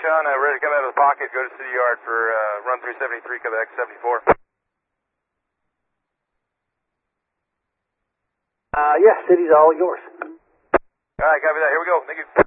Sean, ready to come out of the pocket, go to City Yard for run 373, Quebec 74. Yeah, City's all yours. All right, copy that. Here we go. Thank you.